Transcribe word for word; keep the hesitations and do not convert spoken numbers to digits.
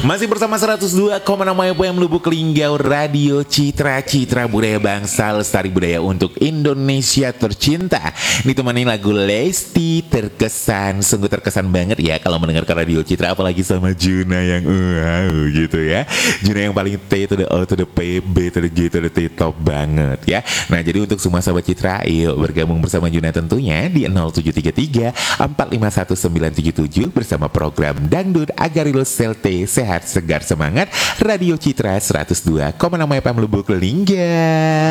Masih bersama seratus dua koma enam F M Lubuk Linggau, Radio Citra, Citra Budaya Bangsa, Lestari Budaya untuk Indonesia tercinta. Ditemani lagu Lesti Terkesan. Sungguh terkesan banget ya kalau mendengarkan Radio Citra, apalagi sama Juna yang wow gitu ya. Juna yang paling T to the O to the P, B to the J to the T, top banget ya. Nah, jadi untuk semua sahabat Citra, yuk bergabung bersama Juna tentunya di nol tujuh tiga tiga empat lima satu sembilan tujuh tujuh bersama program Dangdut Agarilo Selte, sehat segar semangat. Radio Citra seratus dua koma enam F M Lubuk Linggau.